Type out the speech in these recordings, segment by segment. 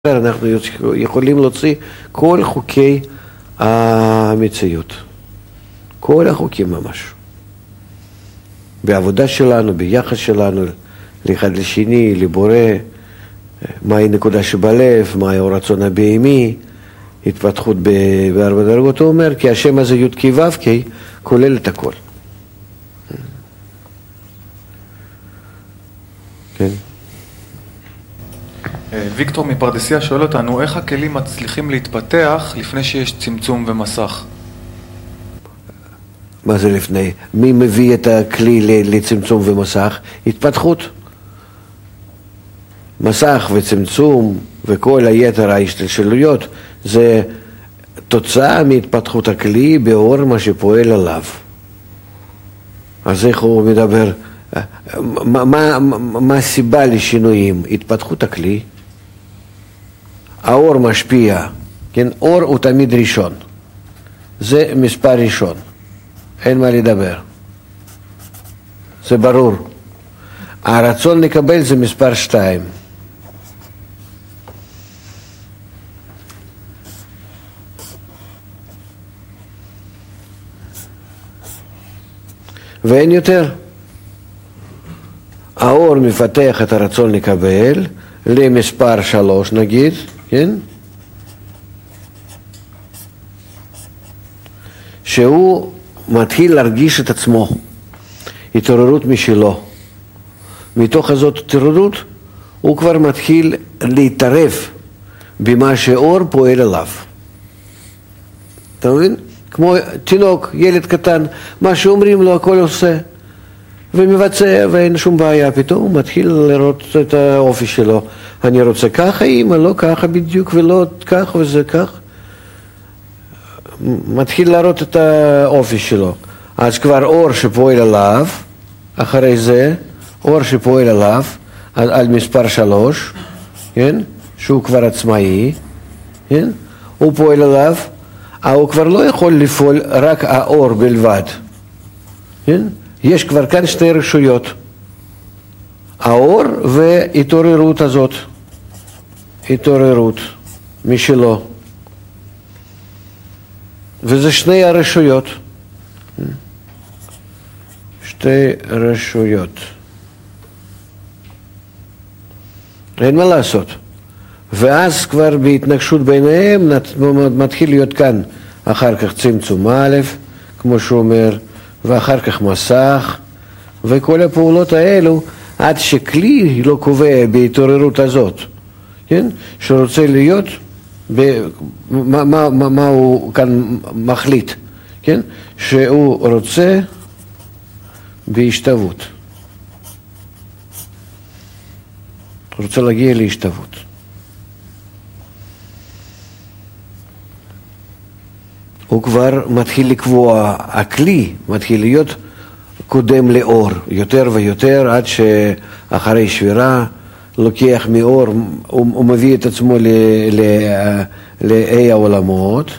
אנחנו יכולים להוציא כל חוקי המציאות, כל החוקים ממש. בעבודה שלנו, ביחס שלנו, לאחד לשני, לבורא, מהי נקודה שבלב, מהי הרצון הבהמי, התפתחות בארבע דרגות. הוא אומר, כי השם הזה י' כ' ו' כ' כולל את הכל. כן. ויקטור מפרדסיה שואל אותנו, איך הכלים מצליחים להתפתח לפני שיש צמצום ומסך? מה זה לפני? מי מביא את הכלי לצמצום ומסך? התפתחות. מסך וצמצום וכל היתר ההשתלשלויות זה תוצאה מהתפתחות הכלי באור מה שפועל עליו. אז איך הוא מדבר? מה הסיבה לשינויים? התפתחות הכלי. האור משפיע, כן? אור הוא תמיד ראשון. זה מספר ראשון. אין מה לדבר. זה ברור. הרצון לקבל זה מספר 2. ואין יותר. האור מפתח את הרצון לקבל למספר 3 נגיד, כן? שהוא מתחיל להרגיש את עצמו, התעוררות משלו. מתוך הזאת התעוררות הוא כבר מתחיל להתערב במה שאור פועל עליו. אתה מבין? כמו תינוק, ילד קטן, מה שאומרים לו הכל עושה ומבצע ואין שום בעיה. פתאום הוא מתחיל לראות את האופי שלו. אני רוצה ככה, אמא, לא ככה בדיוק ולא כך וזה כך. מתחיל לראות את האופי שלו. אז כבר אור שפועל עליו, אחרי זה, אור שפועל עליו, על מספר 3, כן? שהוא כבר עצמאי, כן? הוא פועל עליו, הוא כבר לא יכול לפעול רק האור בלבד, כן? יש כבר כאן שתי רשויות, האור והתעוררות הזאת, התעוררות משלו. וזה שני הרשויות. שתי רשויות. אין מה לעשות. ואז כבר בהתנגשות ביניהם מתחיל להיות כאן אחר כך צמצום א', כמו שהוא אומר, ואחר כך מסך, וכל הפעולות האלו, עד שכלי לא קובע בהתעוררות הזאת, כן? שרוצה להיות מה הוא כאן מחליט, כן? שהוא רוצה בהשתוות. הוא רוצה להגיע להשתוות. הוא כבר מתחיל לקבוע, הכלי מתחיל להיות קודם לאור, יותר ויותר, עד שאחרי שבירה לוקח מאור, הוא מביא את עצמו לאי העולמות.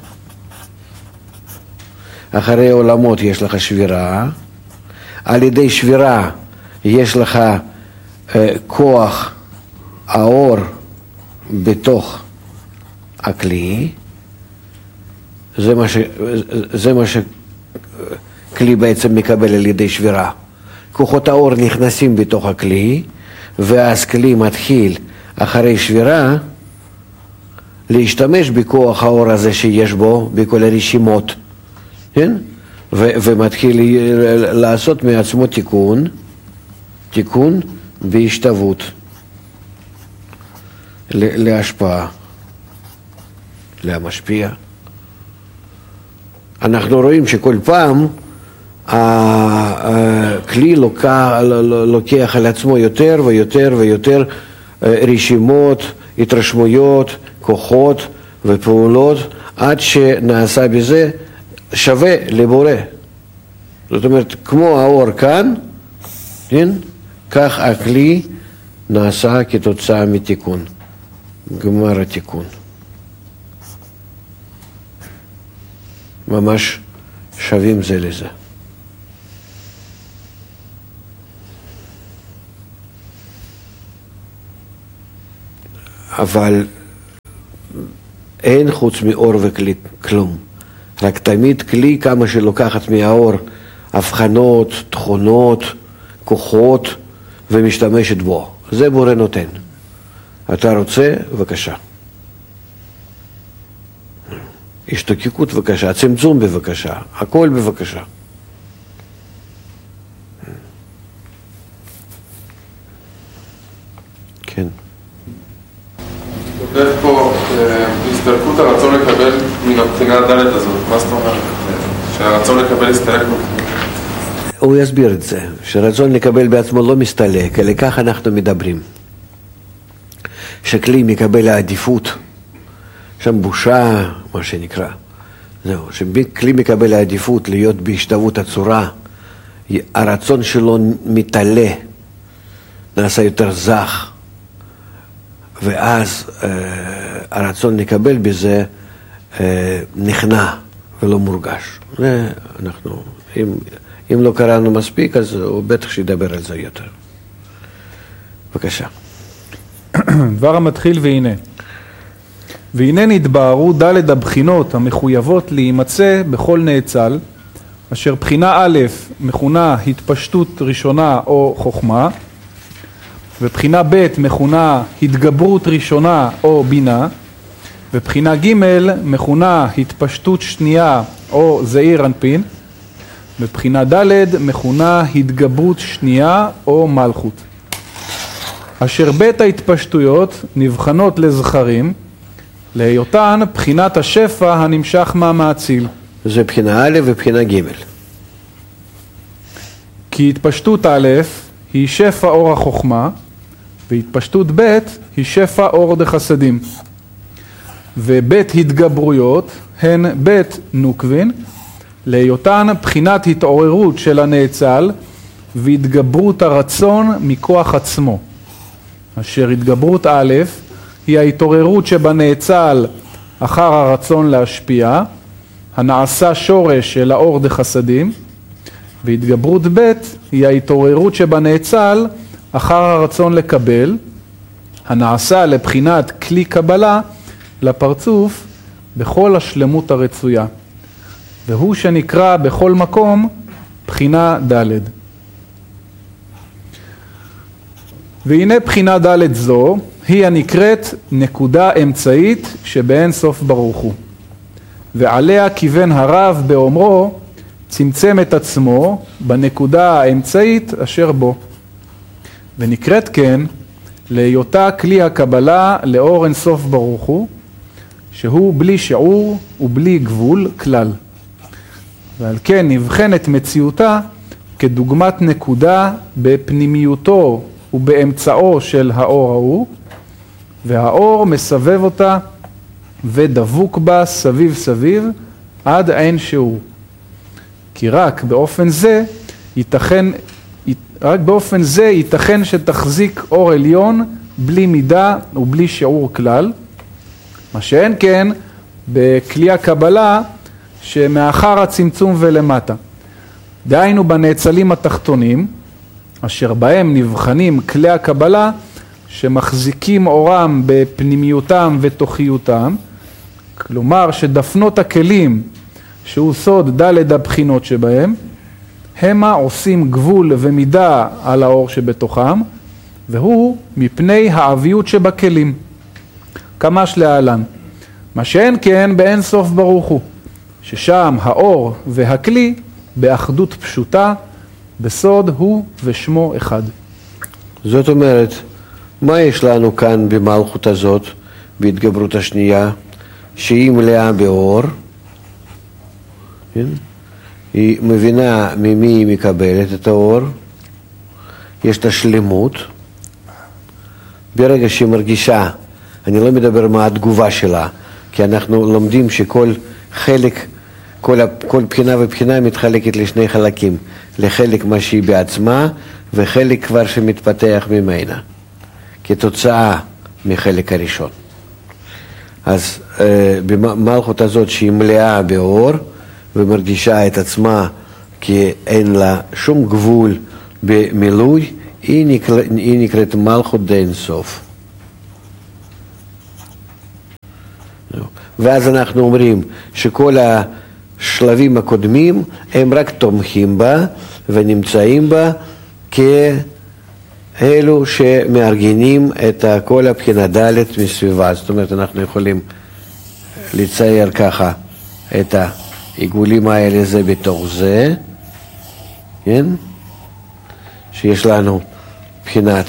אחרי העולמות יש לך שבירה, על ידי שבירה יש לך כוח האור בתוך הכלי, זה מה שכלי בעצם מקבל על ידי שבירה. כוחות האור נכנסים בתוך הכלי, ואז כלי מתחיל אחרי שבירה להשתמש בכוח האור הזה שיש בו, בכל הרשימות, כן? ומתחיל לעשות מעצמו תיקון בהשתוות, להשפעה, להמשפיע. אנחנו רואים שכל פעם הכלי לוקח על עצמו יותר ויותר ויותר רשימות, התרשמויות, כוחות ופעולות, עד שנעשה בזה שווה לבורא. זאת אומרת, כמו האור כאן, כן? כך הכלי נעשה כתוצאה מתיקון, גמר התיקון. ממש שווים זה לזה. אבל אין חוץ מאור וכלי כלום. רק תמיד כלי כמה שלוקחת מהאור הבחנות, תכונות, כוחות ומשתמשת בו. זה בורא נותן. אתה רוצה? בבקשה. השתוקקות בבקשה, צמצום בבקשה, הכל בבקשה. כן. כותב פה הסתלקות הרצון לקבל מן הבחינה הדלת הזאת. מה זאת אומרת? שהרצון לקבל הסתלק מבחינה. הוא יסביר את זה, שרצון לקבל בעצמו לא מסתלק, אלא כך אנחנו מדברים. שכלי מקבל העדיפות, שם בושה, מה שנקרא. זהו, שכלי מקבל העדיפות להיות בהשתוות הצורה, הרצון שלו מתעלה, נעשה יותר זך, ואז הרצון לקבל בזה נכנע ולא מורגש. זה אנחנו, אם לא קראנו מספיק, אז הוא בטח שידבר על זה יותר. בבקשה. דבר המתחיל והנה נתבהרו ד' הבחינות המחויבות להימצא בכל נאצל, אשר בחינה א' מכונה התפשטות ראשונה או חוכמה, ובחינה ב' מכונה התגברות ראשונה או בינה, ובחינה ג' מכונה התפשטות שנייה או זעיר אנפין, ובחינה ד' מכונה התגברות שנייה או מלכות. אשר בית ההתפשטויות נבחנות לזכרים, להיותן בחינת השפע הנמשך מהמאציל. זה בחינה א' ובחינה ג'. כי התפשטות א' היא שפע אור החוכמה, והתפשטות ב' היא שפע אור דחסדים. ובית התגברויות הן בית נוקבין, להיותן בחינת התעוררות של הנאצל והתגברות הרצון מכוח עצמו. אשר התגברות א' היא ההתעוררות שבנאצל אחר הרצון להשפיע, הנעשה שורש של האור דחסדים, והתגברות ב' היא ההתעוררות שבנאצל אחר הרצון לקבל, הנעשה לבחינת כלי קבלה לפרצוף בכל השלמות הרצויה, והוא שנקרא בכל מקום בחינה ד'. והנה בחינה ד' זו היא הנקראת נקודה אמצעית שבאין סוף ברוך הוא, ועליה כיוון הרב באומרו צמצם את עצמו בנקודה האמצעית אשר בו, ונקראת כן להיותה כלי הקבלה לאור אין סוף ברוך הוא, שהוא בלי שיעור ובלי גבול כלל, ועל כן נבחנת מציאותה כדוגמת נקודה בפנימיותו ובאמצעו של האור ההוא, והאור מסבב אותה ודבוק בה סביב סביב עד אין שיעור. כי רק באופן זה ייתכן שתחזיק אור עליון בלי מידה ובלי שיעור כלל, מה שאין כן בכלי הקבלה שמאחר הצמצום ולמטה. דהיינו בנאצלים התחתונים, אשר בהם נבחנים כלי הקבלה שמחזיקים אורם בפנימיותם ותוכיותם, כלומר שדפנות הכלים שהוא סוד ד' הבחינות שבהם, המה עושים גבול ומידה על האור שבתוכם, והוא מפני העביות שבכלים, כמש להלן. מה שאין כן באין סוף ברוך הוא, ששם האור והכלי באחדות פשוטה, בסוד הוא ושמו אחד. זאת אומרת, מה יש לנו כאן במלכות הזאת, בהתגברות השנייה, שהיא מלאה באור, כן? היא מבינה ממי היא מקבלת את האור, יש את השלמות, ברגע שהיא מרגישה, אני לא מדבר מה התגובה שלה, כי אנחנו לומדים שכל חלק, כל בחינה ובחינה מתחלקת לשני חלקים, לחלק מה שהיא בעצמה וחלק כבר שמתפתח ממנה, כתוצאה מחלק הראשון. אז במלכות הזאת שהיא מלאה באור ומרגישה את עצמה כי אין לה שום גבול במילוי, היא נקראת מלכות דאין סוף. ואז אנחנו אומרים שכל השלבים הקודמים הם רק תומכים בה ונמצאים בה כאלו שמארגנים את כל הבחינה ד' מסביבה. זאת אומרת, אנחנו יכולים לצייר ככה את העיגולים האלה זה בתוך זה, כן? שיש לנו בחינת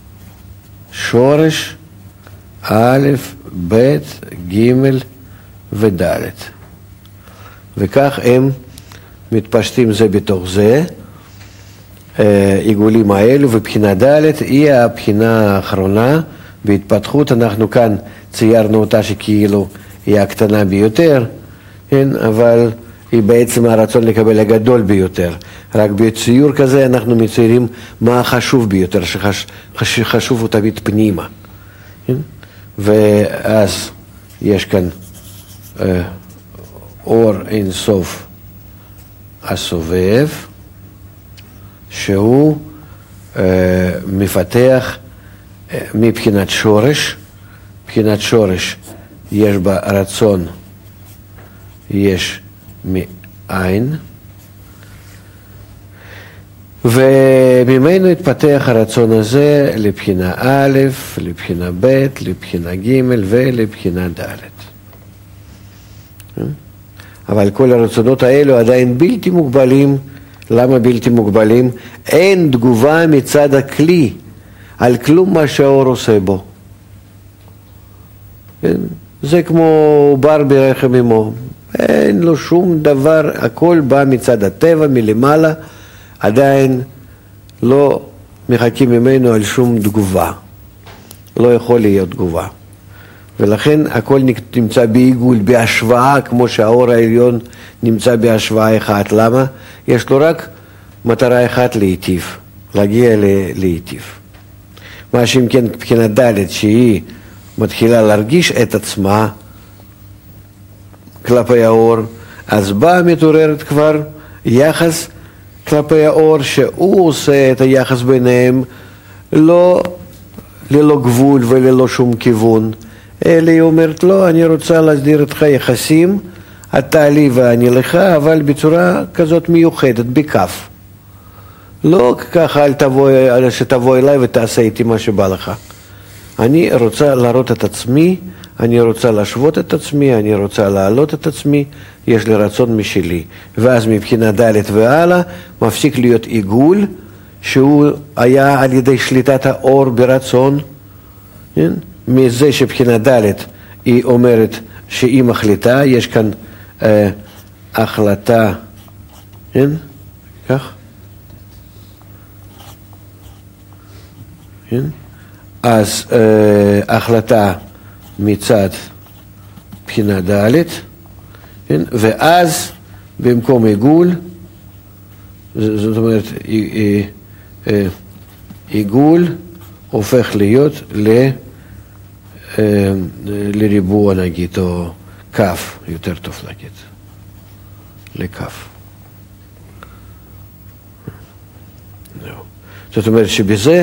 שורש א', ב', ג' וד', וכך הם מתפשטים זה בתוך זה. עיגולים האלו, ובחינה ד' היא הבחינה האחרונה בהתפתחות. אנחנו כאן ציירנו אותה שכאילו היא הקטנה ביותר, כן? אבל היא בעצם הרצון לקבל הגדול ביותר. רק בציור כזה אנחנו מציירים מה החשוב ביותר, שחשוב הוא תמיד פנימה, כן? ואז יש כאן אור אין סוף הסובב, שהוא מפתח מבחינת שורש. מבחינת שורש יש בה רצון, יש מאין, וממנו התפתח הרצון הזה לבחינה א', לבחינה ב', לבחינה ג' ולבחינה ד'. אבל כל הרצונות האלו עדיין בלתי מוגבלים. למה בלתי מוגבלים? אין תגובה מצד הכלי על כלום מה שהאור עושה בו. זה כמו בר ברחם אמו, אין לו שום דבר, הכל בא מצד הטבע מלמעלה, עדיין לא מחכים ממנו על שום תגובה, לא יכול להיות תגובה. ולכן הכל נמצא בעיגול, בהשוואה, כמו שהאור העליון נמצא בהשוואה אחת. למה? יש לו רק מטרה אחת, להיטיב, להגיע להיטיב. מה שאם כן מבחינת ד' שהיא מתחילה להרגיש את עצמה כלפי האור, אז בה מתעוררת כבר יחס כלפי האור, שהוא עושה את היחס ביניהם לא ללא גבול וללא שום כיוון, אלא היא אומרת לא, אני רוצה להסדיר איתך יחסים, אתה לי ואני לך, אבל בצורה כזאת מיוחדת, בכף. לא ככה שתבוא אליי ותעשה איתי מה שבא לך. אני רוצה להראות את עצמי, אני רוצה להשוות את עצמי, אני רוצה להעלות את עצמי, יש לי רצון משלי. ואז מבחינה ד' והלאה מפסיק להיות עיגול, שהוא היה על ידי שליטת האור ברצון, כן? מזה שבחינה ד' היא אומרת שהיא מחליטה, יש כאן החלטה, כן? כך? כן? אז החלטה מצד בחינה ד', כן? ואז במקום עיגול, זאת אומרת עיגול הופך להיות לריבוע נגיד, או כף, יותר טוב להגיד, לכף. זאת אומרת שבזה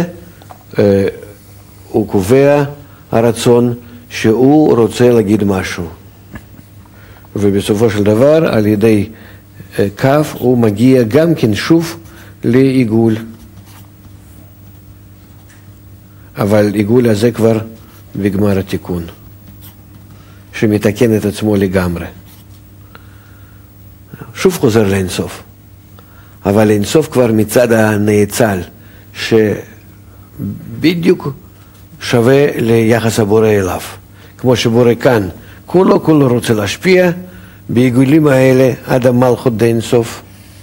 הוא קובע הרצון שהוא רוצה להגיד משהו. ובסופו של דבר על ידי כף הוא מגיע גם כן שוב לעיגול. אבל עיגול הזה כבר בגמר התיקון, שמתקן את עצמו לגמרי. שוב חוזר לאינסוף. אבל אינסוף כבר מצד הנאצל, שבדיוק שווה ליחס הבורא אליו. כמו שבורא כאן, כולו רוצה להשפיע, בעיגולים האלה עד המלכות דאינסוף.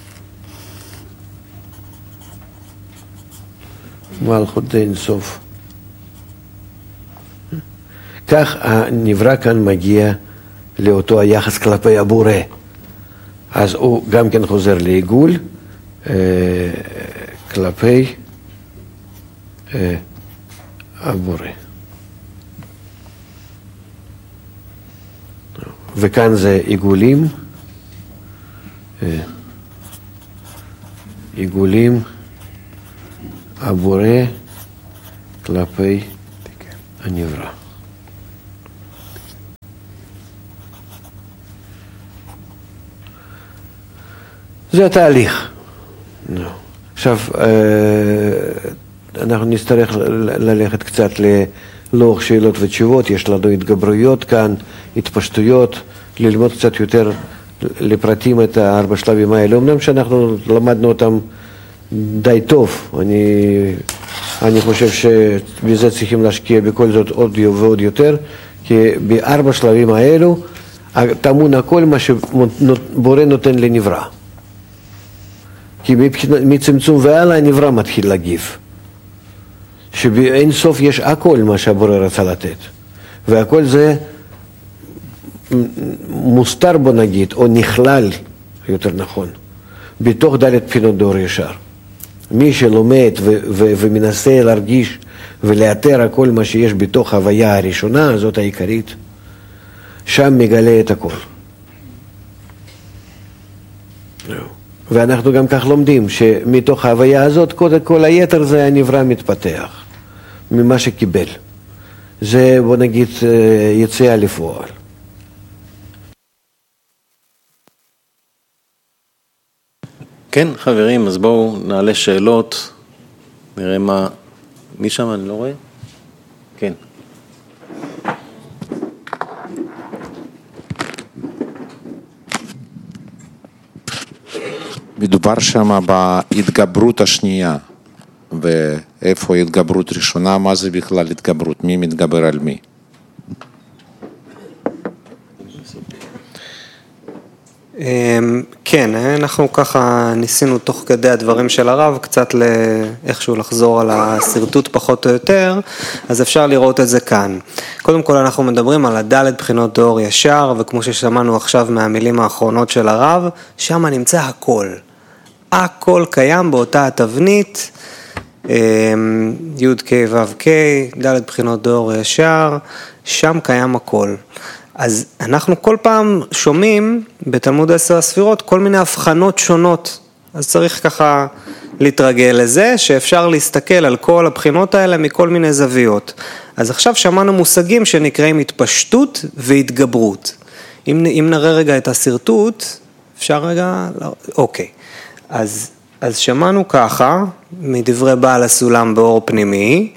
מלכות דאינסוף. כך הנברא כאן מגיע לאותו היחס כלפי הבורא. אז הוא גם כן חוזר לעיגול כלפי הבורא. וכאן זה עיגולים, עיגולים הבורא כלפי הנברא. זה התהליך. עכשיו, אנחנו נצטרך ללכת קצת ללוח שאלות ותשובות, יש לנו התגברויות כאן, התפשטויות, ללמוד קצת יותר לפרטים את 4 שלבים האלה. אמנם שאנחנו למדנו אותם די טוב, אני חושב שבזה צריכים להשקיע בכל זאת עוד ועוד יותר, כי ב4 שלבים האלו טמון הכל מה שבורא נותן לנברא. כי מצמצום והלאה הנברא מתחיל להגיב. שבאין סוף יש הכל מה שהבורא רצה לתת. והכל זה מוסתר בו נגיד, או נכלל, יותר נכון, בתוך ד' בחינות דור ישר. מי שלומד ומנסה להרגיש ולאתר הכל מה שיש בתוך ההוויה הראשונה, זאת העיקרית, שם מגלה את הכל. ואנחנו גם כך לומדים שמתוך ההוויה הזאת, קודם כל היתר זה הנברא מתפתח, ממה שקיבל. זה בוא נגיד יציאה לפועל. כן, חברים, אז בואו נעלה שאלות, נראה מה... מי שם? אני לא רואה? כן. מדובר שם בהתגברות השנייה, ואיפה התגברות ראשונה, מה זה בכלל התגברות, מי מתגבר על מי? כן, אנחנו ככה ניסינו תוך כדי הדברים של הרב קצת איכשהו לחזור על הסרטוט פחות או יותר, אז אפשר לראות את זה כאן. קודם כל אנחנו מדברים על הד' בחינות דור ישר, וכמו ששמענו עכשיו מהמילים האחרונות של הרב, שם נמצא הכל. הכל קיים באותה התבנית, י' ק' ו' ק', ד' בחינות דור ישר, שם קיים הכל. אז אנחנו כל פעם שומעים בתלמוד 10 הספירות כל מיני הבחנות שונות, אז צריך ככה להתרגל לזה שאפשר להסתכל על כל הבחינות האלה מכל מיני זוויות. אז עכשיו שמענו מושגים שנקראים התפשטות והתגברות. אם נראה רגע את הסרטוט, אפשר רגע, אוקיי. אז שמענו ככה מדברי בעל הסולם באור פנימי,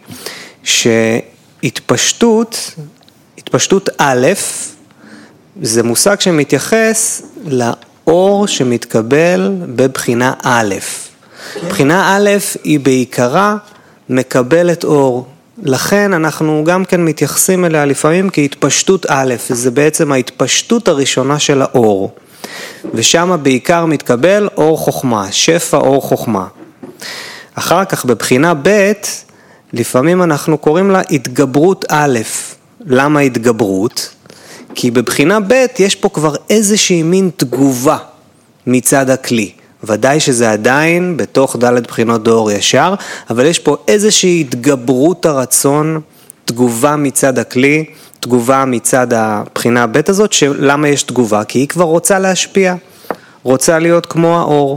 שהתפשטות א', זה מושג שמתייחס לאור שמתקבל בבחינה א'. בחינה א' היא בעיקרה מקבלת אור. לכן אנחנו גם כן מתייחסים אליה לפעמים כהתפשטות א', זה בעצם ההתפשטות הראשונה של האור. ושם בעיקר מתקבל אור חוכמה, שפע אור חוכמה. אחר כך בבחינה ב', לפעמים אנחנו קוראים לה התגברות א'. למה התגברות? כי בבחינה ב' יש פה כבר איזושהי מין תגובה מצד הכלי. ודאי שזה עדיין בתוך ד' בחינות דור ישר, אבל יש פה איזושהי התגברות הרצון, תגובה מצד הכלי, תגובה מצד הבחינה ב' הזאת, שלמה יש תגובה? כי היא כבר רוצה להשפיע, רוצה להיות כמו האור.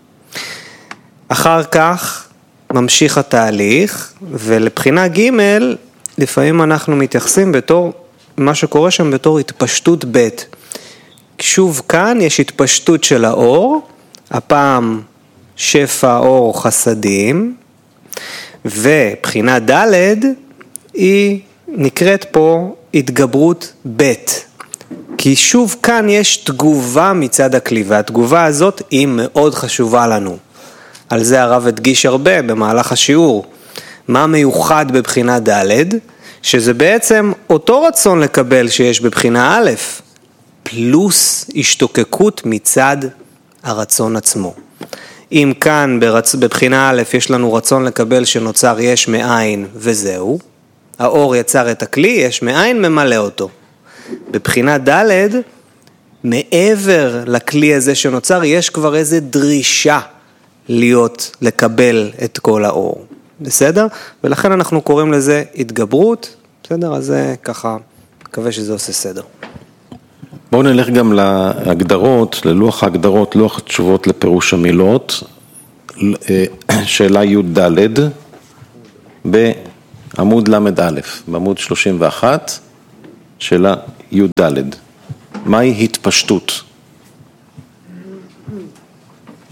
אחר כך ממשיך התהליך, ולבחינה ג' לפעמים אנחנו מתייחסים בתור, מה שקורה שם בתור התפשטות ב'. שוב כאן יש התפשטות של האור, הפעם שפע אור חסדים, ובחינה ד' היא נקראת פה התגברות ב'. כי שוב כאן יש תגובה מצד הכלי, והתגובה הזאת היא מאוד חשובה לנו. על זה הרב הדגיש הרבה במהלך השיעור. מה מיוחד בבחינה ד'? שזה בעצם אותו רצון לקבל שיש בבחינה א', פלוס השתוקקות מצד הרצון עצמו. אם כאן בבחינה א' יש לנו רצון לקבל שנוצר יש מאין וזהו, האור יצר את הכלי, יש מאין ממלא אותו. בבחינה ד', מעבר לכלי הזה שנוצר, יש כבר איזו דרישה לקבל את כל האור. בסדר? ולכן אנחנו קוראים לזה התגברות, בסדר? אז זה ככה, מקווה שזה עושה סדר. בואו נלך גם להגדרות, ללוח ההגדרות, לוח התשובות לפירוש המילות, שאלה י' ד' בעמוד למד א', בעמוד 31, שאלה י' ד'. מהי התפשטות?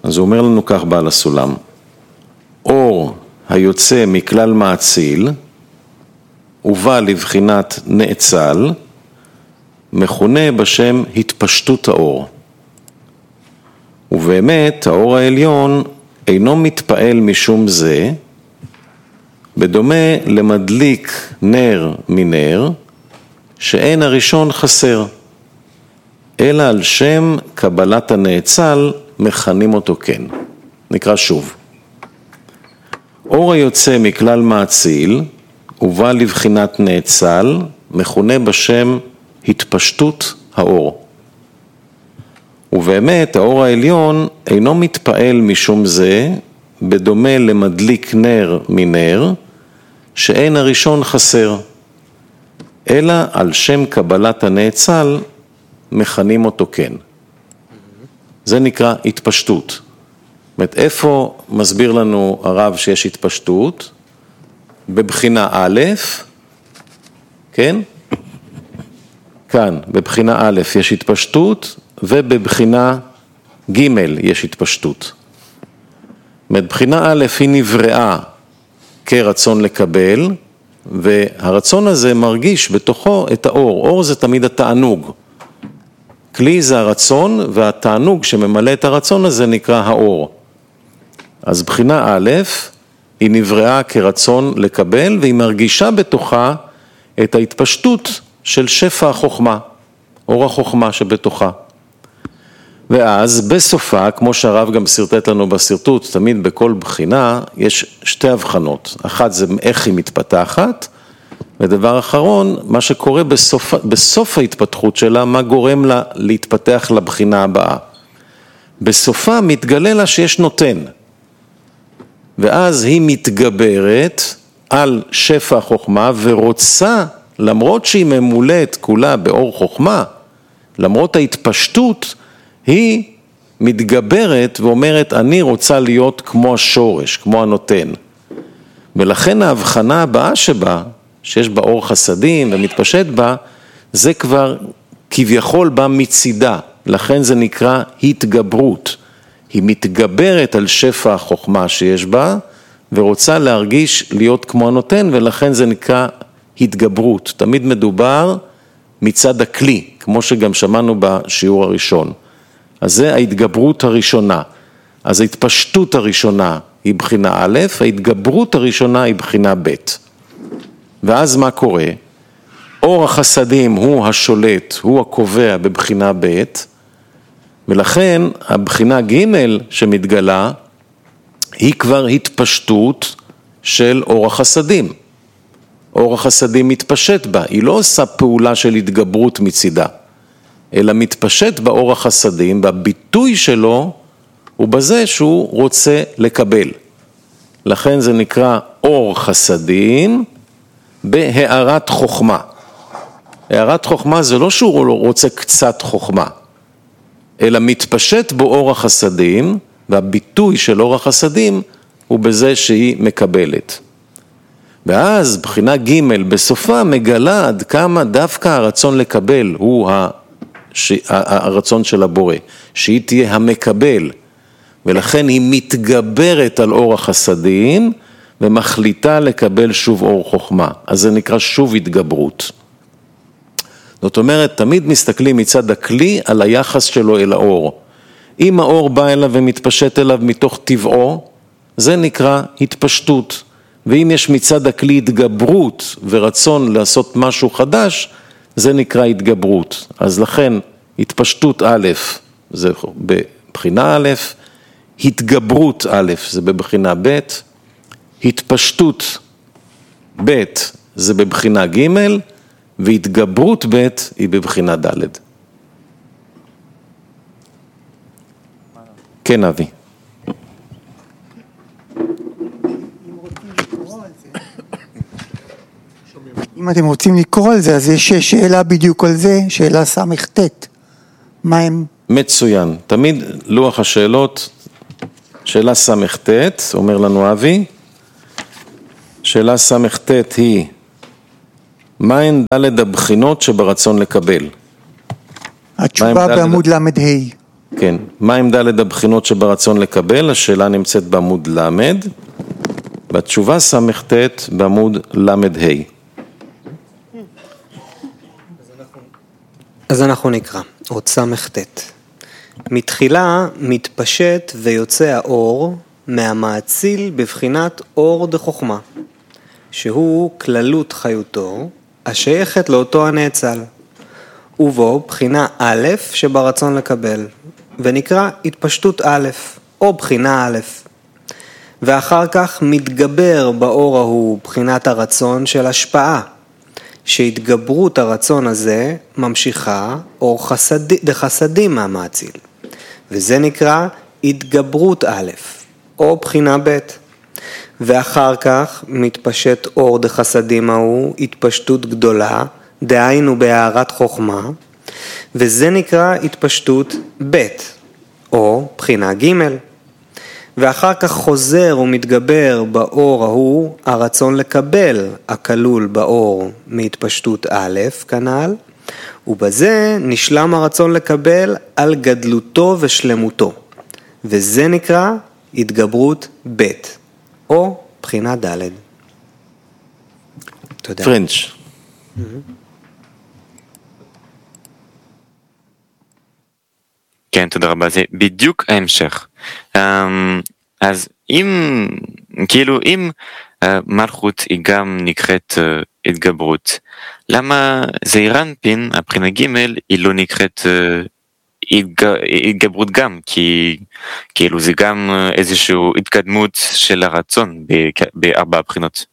אז הוא אומר לנו כך בעל הסולם, אור היוצא מכלל מאציל, ובא לבחינת נאצל, מכונה בשם התפשטות האור. ובאמת האור העליון אינו מתפעל משום זה, בדומה למדליק נר מנר, שאין הראשון חסר, אלא על שם קבלת הנאצל מכנים אותו כן. נקרא שוב. אור היוצא מכלל מאציל, ובא לבחינת נאצל, מכונה בשם התפשטות האור. ובאמת האור העליון אינו מתפעל משום זה, בדומה למדליק נר מנר, שאין הראשון חסר, אלא על שם קבלת הנאצל מכנים אותו כן. זה נקרא התפשטות. זאת אומרת, איפה מסביר לנו הרב שיש התפשטות? בבחינה א', כן? כאן, בבחינה א' יש התפשטות, ובבחינה ג' יש התפשטות. מבחינה א' היא נבראה כרצון לקבל, והרצון הזה מרגיש בתוכו את האור. אור זה תמיד התענוג. כלי זה הרצון, והתענוג שממלא את הרצון הזה נקרא האור. אז בחינה א' היא נבראה כרצון לקבל, והיא מרגישה בתוכה את ההתפשטות של שפע החוכמה, אור החוכמה שבתוכה. ואז בסופה, כמו שהרב גם סרטט לנו בסרטוט, תמיד בכל בחינה יש שתי הבחנות. אחת זה איך היא מתפתחת, ודבר אחרון, מה שקורה בסוף ההתפתחות שלה, מה גורם לה להתפתח לבחינה הבאה. בסופה מתגלה לה שיש נותן, ואז היא מתגברת על שפע החוכמה, ורוצה, למרות שהיא ממולאת כולה באור חוכמה, למרות ההתפשטות, היא מתגברת ואומרת, אני רוצה להיות כמו השורש, כמו הנותן. ולכן ההבחנה הבאה שבה, שיש בה אור חסדים ומתפשט בה, זה כבר כביכול בא מצידה. לכן זה נקרא התגברות. היא מתגברת על שפע החוכמה שיש בה, ורוצה להרגיש להיות כמו הנותן, ולכן זה נקרא התגברות. תמיד מדובר מצד הכלי, כמו שגם שמענו בשיעור הראשון. אז זה ההתגברות הראשונה. אז ההתפשטות הראשונה היא בחינה א', ההתגברות הראשונה היא בחינה ב'. ואז מה קורה? אור החסדים הוא השולט, הוא הקובע בבחינה ב', ולכן הבחינה ג' שמתגלה היא כבר התפשטות של אור החסדים. אור החסדים מתפשט בה, היא לא עושה פעולה של התגברות מצידה, אלא מתפשט באור החסדים, בביטוי שלו הוא בזה שהוא רוצה לקבל. לכן זה נקרא אור חסדים בהארת חוכמה. הארת חוכמה זה לא שהוא רוצה קצת חוכמה, אלא מתפשט בו אור החסדים, והביטוי של אור החסדים הוא בזה שהיא מקבלת. ואז בחינה ג' בסופה מגלה עד כמה דווקא הרצון לקבל הוא הרצון של הבורא, שהיא תהיה המקבל, ולכן היא מתגברת על אור החסדים, ומחליטה לקבל שוב אור חוכמה. אז זה נקרא שוב התגברות. זאת אומרת, תמיד מסתכלים מצד הכלי על היחס שלו אל האור. אם האור בא אליו ומתפשט אליו מתוך טבעו, זה נקרא התפשטות. ואם יש מצד הכלי התגברות ורצון לעשות משהו חדש, זה נקרא התגברות. אז לכן התפשטות א' זה בבחינה א', התגברות א' זה בבחינה ב', התפשטות ב' זה בבחינה ג', והתגברות ב' היא בבחינה ד'. כן, אבי. אם אתם רוצים לקרוא על זה, אז יש שאלה בדיוק על זה, שאלה סמ"ט. מה הם? מצוין. תמיד לוח השאלות, שאלה סמ"ט, אומר לנו אבי, שאלה סמ"ט היא, מהן ד' הבחינות שברצון לקבל? התשובה בעמוד למ"ה. כן, מה עם ד' הבחינות שברצון לקבל? השאלה נמצאת בעמוד למד, בתשובה סמ"ט בעמוד למד ה'. אז אנחנו נקרא, עוד סמ"ט. מתחילה מתפשט ויוצא האור מהמאציל בבחינת אור דחוכמה, שהוא כללות חיותו, השייכת לאותו הנאצל, ובו בחינה א' שברצון לקבל, ונקרא התפשטות א', או בחינה א', ואחר כך מתגבר באור ההוא בחינת הרצון של השפעה, שהתגברות הרצון הזה ממשיכה אור דחסדים מהמאציל, וזה נקרא התגברות א', או בחינה ב', ואחר כך מתפשט אור דחסדים ההוא התפשטות גדולה, דהיינו בהארת חוכמה, וזה נקרא התפשטות ב', או בחינה ג', ואחר כך חוזר ומתגבר באור ההוא הרצון לקבל הכלול באור מהתפשטות א' כנ"ל, ובזה נשלם הרצון לקבל על גדלותו ושלמותו, וזה נקרא התגברות ב', או בחינה ד'. תודה. פרנץ'. כן, תודה רבה, זה בדיוק ההמשך. אז אם מלכות היא גם נקראת התגברות, למה זעיר אנפין, הבחינה ג' היא לא נקראת התגברות גם? כי כאילו זה גם איזושהי התקדמות של הרצון בארבע הבחינות.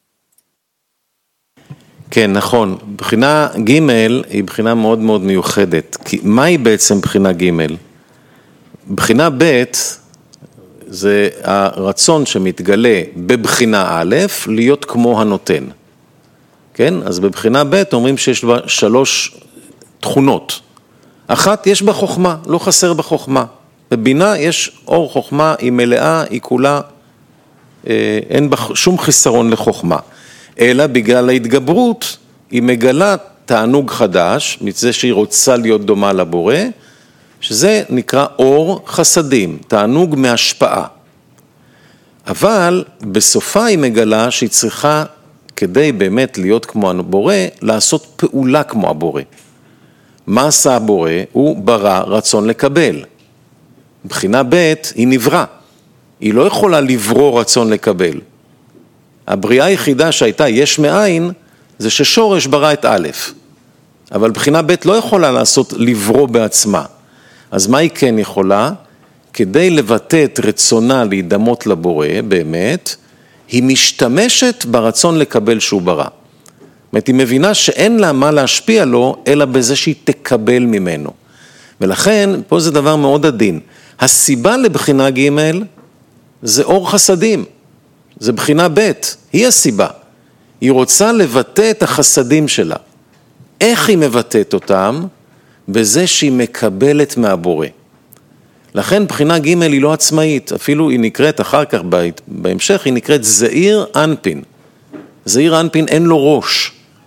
כן, נכון. בחינה ג' היא בחינה מאוד מאוד מיוחדת. כי מהי בעצם בחינה ג'? בחינה ב' זה הרצון שמתגלה בבחינה א' להיות כמו הנותן. כן? אז בבחינה ב' אומרים שיש בה 3 תכונות. אחת, יש בה חוכמה, לא חסר בה חוכמה. בבינה יש אור חוכמה, היא מלאה, היא כולה, אין בה שום חיסרון לחוכמה. אלא בגלל ההתגברות היא מגלה תענוג חדש, מזה שהיא רוצה להיות דומה לבורא, שזה נקרא אור חסדים, תענוג מהשפעה. אבל בסופה היא מגלה שהיא צריכה, כדי באמת להיות כמו הבורא, לעשות פעולה כמו הבורא. מה עשה הבורא? הוא ברא רצון לקבל. בחינה ב' היא נברא. היא לא יכולה לברוא רצון לקבל. הבריאה היחידה שהייתה יש מאין, זה ששורש ברא את א'. אבל בחינה ב' לא יכולה לעשות לברוא בעצמה. אז מה היא כן יכולה? כדי לבטא את רצונה להידמות לבורא, באמת, היא משתמשת ברצון לקבל שהוא ברא. זאת אומרת, היא מבינה שאין לה מה להשפיע לו, אלא בזה שהיא תקבל ממנו. ולכן, פה זה דבר מאוד עדין. הסיבה לבחינה ג' זה אור חסדים. זה בחינה ב', היא הסיבה. היא רוצה לבטא את החסדים שלה. איך היא מבטאת אותם? בזה שהיא מקבלת מהבורא. לכן בחינה ג' היא לא עצמאית, אפילו היא נקראת אחר כך בהמשך, היא נקראת זעיר אנפין. זעיר אנפין אין לו ראש.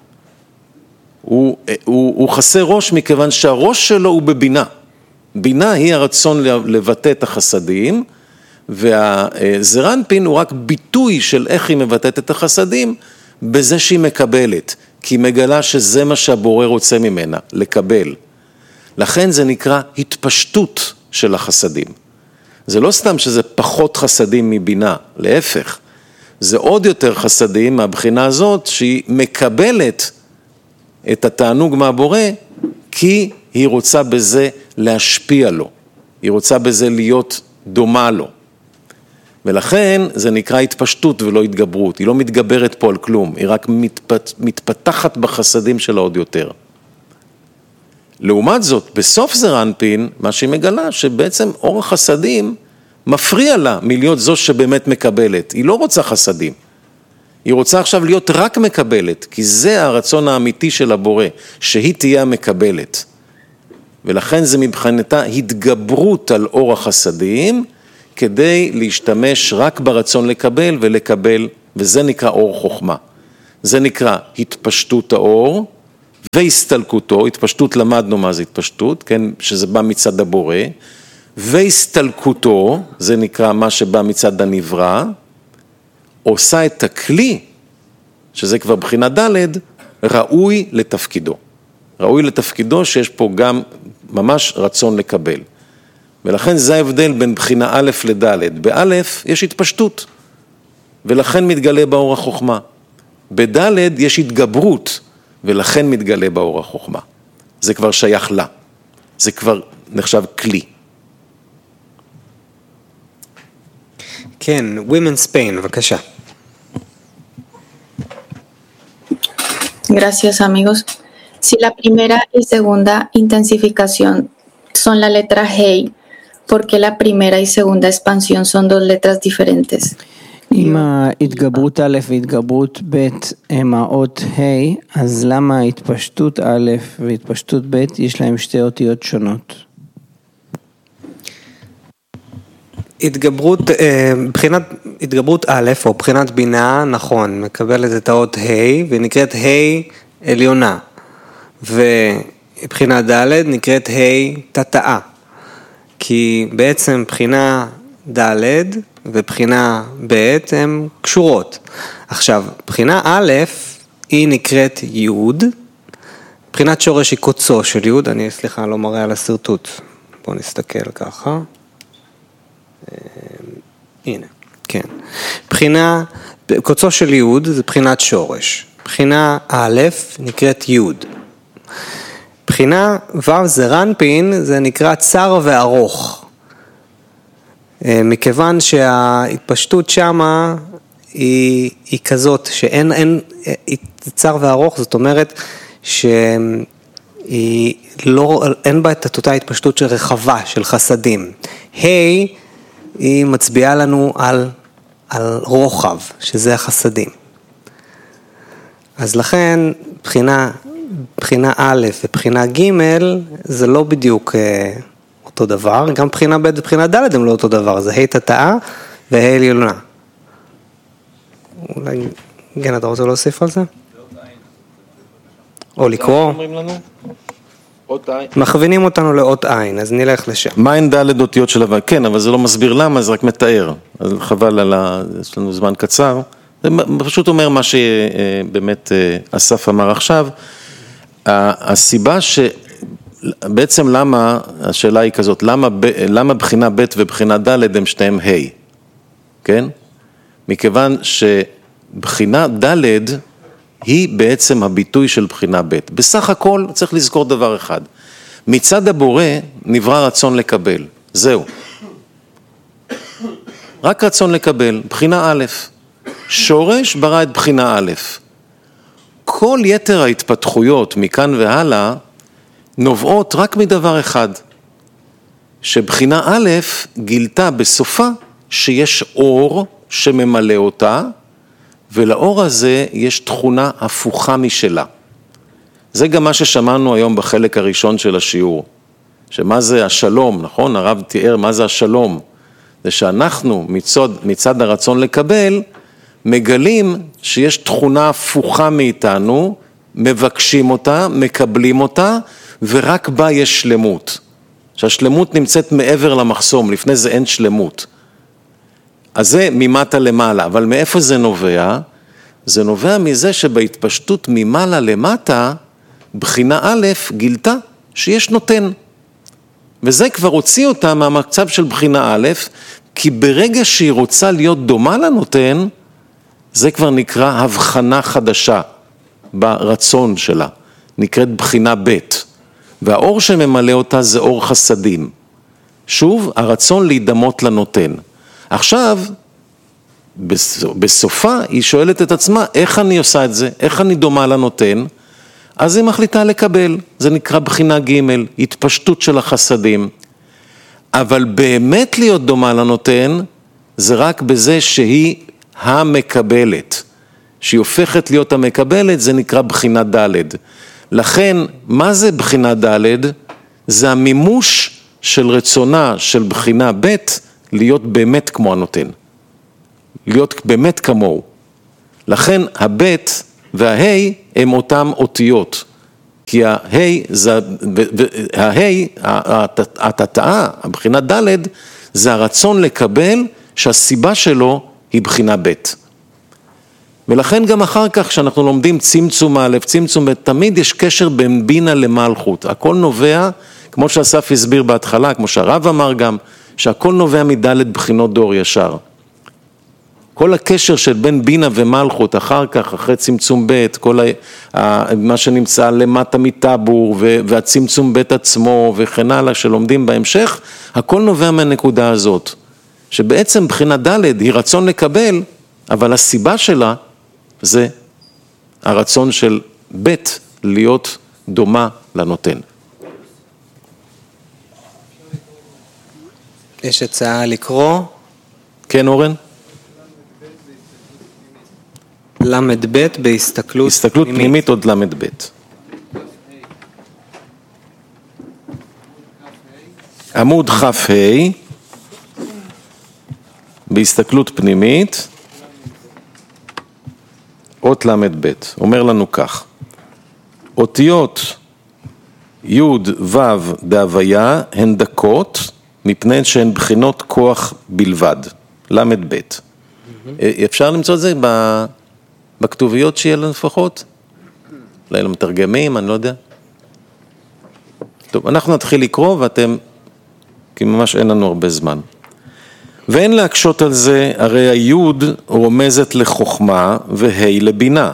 הוא חסר ראש מכיוון שהראש שלו הוא בבינה. בינה היא הרצון לבטא את החסדים, והזעיר אנפין הוא רק ביטוי של איך היא מבטאת את החסדים, בזה שהיא מקבלת, כי היא מגלה שזה מה שהבורא רוצה ממנה, לקבל. לכן זה נקרא התפשטות של החסדים. זה לא סתם שזה פחות חסדים מבינה, להפך. זה עוד יותר חסדים מהבחינה הזאת שהיא מקבלת את התענוג מהבורא, כי היא רוצה בזה להשפיע לו. היא רוצה בזה להיות דומה לו. ולכן זה נקרא התפשטות ולא התגברות. היא לא מתגברת פה על כלום, היא רק מתפתחת בחסדים שלה עוד יותר. לעומת זאת, בסוף זעיר אנפין, מה שהיא מגלה, שבעצם אור החסדים מפריע לה מלהיות זו שבאמת מקבלת. היא לא רוצה חסדים. היא רוצה עכשיו להיות רק מקבלת, כי זה הרצון האמיתי של הבורא, שהיא תהיה המקבלת. ולכן זה מבחינתה התגברות על אור החסדים, כדי להשתמש רק ברצון לקבל ולקבל, וזה נקרא אור חוכמה. זה נקרא התפשטות האור, והסתלקותו, התפשטות למדנו מה זה התפשטות, כן, שזה בא מצד הבורא, והסתלקותו, זה נקרא מה שבא מצד הנברא, עושה את הכלי, שזה כבר בחינה ד', ראוי לתפקידו. ראוי לתפקידו שיש פה גם ממש רצון לקבל. ולכן זה ההבדל בין בחינה א' לד'. באלף יש התפשטות, ולכן מתגלה באור החוכמה. בד' יש התגברות, ולכן מתגלה באור החוכמה. זה כבר שייך לה. זה כבר נחשב כלי. כן, Women's Pain, בבקשה. Gracias, amigos. Si la primera y segunda intensificación son la letra Hey, ¿por qué la primera y segunda expansión son dos letras diferentes? אם ההתגברות א' והתגברות ב' הם האות ה', אז למה התפשטות א' והתפשטות ב' יש להם שתי אותיות שונות? התגברות א' או בחינת בינה, נכון, מקבלת את האות ה' ונקראת ה' עליונה, ובחינה ד' נקראת ה' תתאה, כי בעצם בחינה ד' ובחינה ב' הן קשורות. עכשיו, בחינה א' היא נקראת י', בחינת שורש היא קוצו של י', אני סליחה לא מראה על הסרטוט, בואו נסתכל ככה, הנה, כן. בחינה, קוצו של י' זה בחינת שורש, בחינה א' נקראת י', בחינה ו' זה רנפין, זה נקרא צר וארוך, מכיוון שההתפשטות שמה היא כזאת שאין צר וארוך, זאת אומרת שאין בה את אותה התפשטות של רחבה, של חסדים. היא מצביעה לנו על רוחב, שזה החסדים. אז לכן בחינה א' ובחינה ג' זה לא בדיוק אותו דבר, גם בחינה ב' ובחינה ד' הם לא אותו דבר, זה ה' תתאה וה' עליונה. אולי, כן, אתה רוצה להוסיף על זה? או לקרוא? מכווינים אותנו לאות עין, אז נלך לשם. מה אין ד' אותיות של הו'? כן, אבל זה לא מסביר למה, זה רק מתאר. אז חבל יש לנו זמן קצר. זה פשוט אומר מה שבאמת אסף אמר עכשיו. הסיבה בעצם למה, השאלה היא כזאת, למה בחינה ב' ובחינה ד' הם שניהם ה', כן? מכיוון שבחינה ד' היא בעצם הביטוי של בחינה ב'. בסך הכל צריך לזכור דבר אחד, מצד הבורא נברא רצון לקבל, זהו. רק רצון לקבל, בחינה א', שורש ברא את בחינה א'. כל יתר ההתפתחויות מכאן והלאה, נובעות רק מדבר אחד, שבחינה א' גילתה בסופה שיש אור שממלא אותה, ולאור הזה יש תכונה הפוכה משלה. זה גם מה ששמענו היום בחלק הראשון של השיעור, שמה זה השלום, נכון? הרב תיאר מה זה השלום, זה שאנחנו מצד הרצון לקבל, מגלים שיש תכונה הפוכה מאיתנו, מבקשים אותה, מקבלים אותה, ורק בה יש שלמות. שהשלמות נמצאת מעבר למחסום, לפני זה אין שלמות. אז זה ממטה למעלה, אבל מאיפה זה נובע? זה נובע מזה שבהתפשטות ממעלה למטה, בחינה א' גילתה שיש נותן. וזה כבר הוציא אותה מהמצב של בחינה א', כי ברגע שהיא רוצה להיות דומה לנותן, זה כבר נקרא הבחנה חדשה ברצון שלה, נקראת בחינה ב'. והאור שממלא אותה זה אור חסדים. שוב, הרצון להידמות לנותן. עכשיו, בסופה היא שואלת את עצמה, איך אני עושה את זה? איך אני דומה לנותן? אז היא מחליטה לקבל. זה נקרא בחינה ג', התפשטות של החסדים. אבל באמת להיות דומה לנותן, זה רק בזה שהיא המקבלת. שהיא הופכת להיות המקבלת, זה נקרא בחינה ד'. לכן, מה זה בחינה ד'? זה המימוש של רצונה של בחינה ב' להיות באמת כמו הנותן. להיות באמת כמוהו. לכן הב' והה' הם אותם אותיות. כי התתאה, הבחינה ד' זה הרצון לקבל שהסיבה שלו היא בחינה ב'. ולכן גם אחר כך שאנחנו לומדים צמצום א', צמצום ב', תמיד יש קשר בין בינה למלכות. הכל נובע, כמו שאסף הסביר בהתחלה, כמו שהרב אמר גם, שהכל נובע מד' בחינות דור ישר. כל הקשר של בין בינה ומלכות אחר כך, אחרי צמצום ב', כל מה שנמצא למטה מטבור והצמצום ב' עצמו וכן הלאה שלומדים בהמשך, הכל נובע מהנקודה הזאת. שבעצם בחינה ד' היא רצון לקבל, אבל הסיבה שלה זה הרצון של ב' להיות דומה לנותן. יש הצעה לקרוא. כן, אורן? למד ב' בהסתכלות פנימית עוד למד ב'. עמוד כ"ה בהסתכלות פנימית אות למד ב'. אומר לנו כך: אותיות י' ו' דהוויה הן דקות מפני שהן בחינות כוח בלבד. למד ב'. אפשר למצוא את זה בכתוביות שיהיה לנו לפחות? אולי למתרגמים, אני לא יודע. טוב, אנחנו נתחיל לקרוא ואתם, כי ממש אין לנו הרבה זמן. ואין להקשות על זה, הרי היוד רומזת לחוכמה והי לבינה.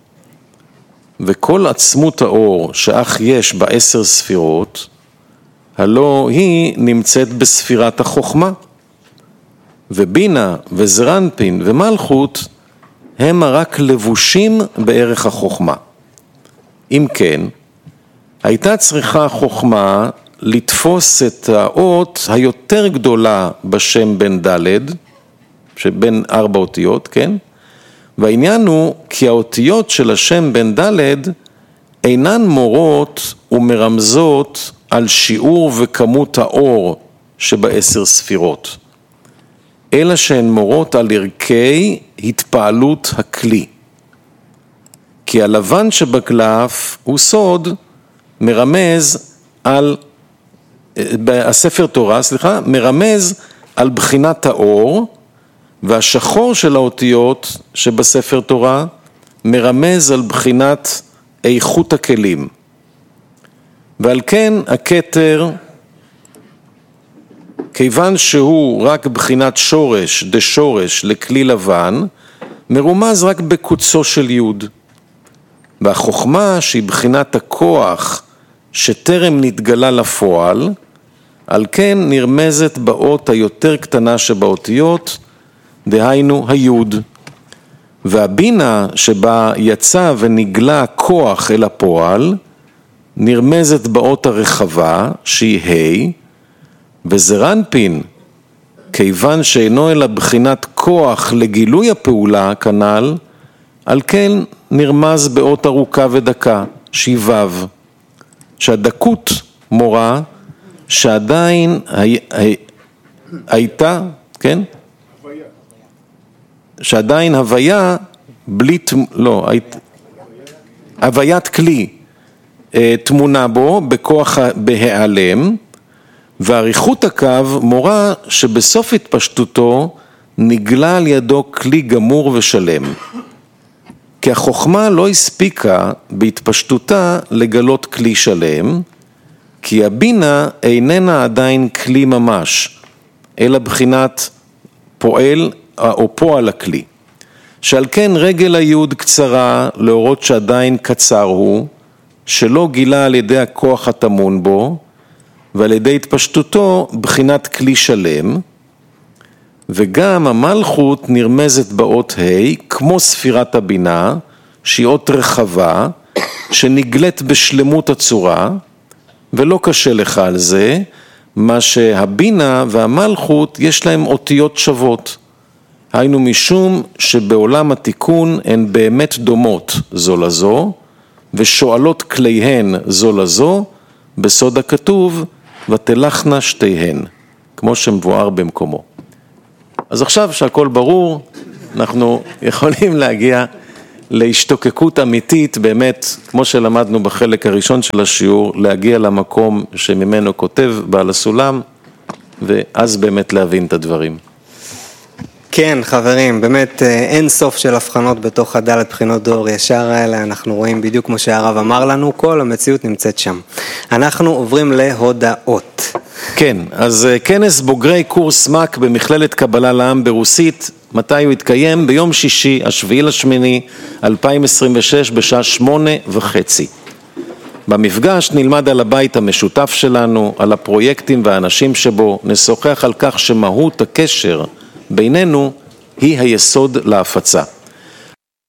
וכל עצמות האור שאך יש ב10 ספירות, הלא היא נמצאת בספירת החוכמה. ובינה וזרנפין ומלכות הם רק לבושים בערך החוכמה. אם כן, הייתה צריכה החוכמה לתפוס את האות היותר גדולה בשם בן ד', שבין 4 אותיות, כן? והעניין הוא כי האותיות של השם בן ד' אינן מורות ומרמזות על שיעור וכמות האור שב10 ספירות, אלא שהן מורות על ערכי התפעלות הכלי. כי הלבן שבקלף הוא סוד מרמז על, הספר תורה, מרמז על בחינת האור, והשחור של האותיות שבספר תורה מרמז על בחינת איכות הכלים. ועל כן הכתר, כיוון שהוא רק בחינת שורש, דשורש לכלי לבן, מרומז רק בקוצו של יוד. והחוכמה שהיא בחינת הכוח שטרם נתגלה לפועל, על כן נרמזת באות היותר קטנה שבאותיות, דהיינו היוד. והבינה שבה יצא ונגלה כוח אל הפועל, נרמזת באות הרחבה שהיא ה', וזרנפין, כיוון שאינו אלא בחינת כוח לגילוי הפעולה כנ"ל, על כן נרמז באות ארוכה ודקה, שהיא ו', שהדקות מורה שעדיין הייתה, כן? שעדיין הוויה בלי, לא, הוויית כלי תמונה בו בכוח בהיעלם, ועריכות הקו מורה שבסוף התפשטותו נגלה על ידו כלי גמור ושלם. כי החוכמה לא הספיקה בהתפשטותה לגלות כלי שלם, כי הבינה איננה עדיין כלי ממש, אלא בחינת פועל או פועל הכלי. שעל כן רגל היוד קצרה להורות שעדיין קצר הוא, שלא גילה על ידי הכוח התמון בו, ועל ידי התפשטותו בחינת כלי שלם, וגם המלכות נרמזת באות ה' כמו ספירת הבינה, שהיא אות רחבה, שנגלת בשלמות הצורה, ולא קשה לך על זה, מה שהבינה והמלכות יש להם אותיות שוות. היינו משום שבעולם התיקון הן באמת דומות זו לזו, ושואלות כליהן זו לזו, בסוד הכתוב, ותלכנה שתיהן, כמו שמבואר במקומו. אז עכשיו שהכל ברור, אנחנו יכולים להגיע להשתוקקות אמיתית, באמת, כמו שלמדנו בחלק הראשון של השיעור, להגיע למקום שממנו כותב בעל הסולם, ואז באמת להבין את הדברים. כן, חברים, באמת אין סוף של הבחנות בתוך הדלת בחינות דור ישר האלה, אנחנו רואים בדיוק כמו שהרב אמר לנו, כל המציאות נמצאת שם. אנחנו עוברים להודעות. כן, אז כנס בוגרי קורס מק במכללת קבלה לעם ברוסית, מתי הוא התקיים? ביום שישי, 7/8/2026, בשעה 8:30. במפגש נלמד על הבית המשותף שלנו, על הפרויקטים והאנשים שבו, נשוחח על כך שמהות הקשר בינינו היא היסוד להפצה.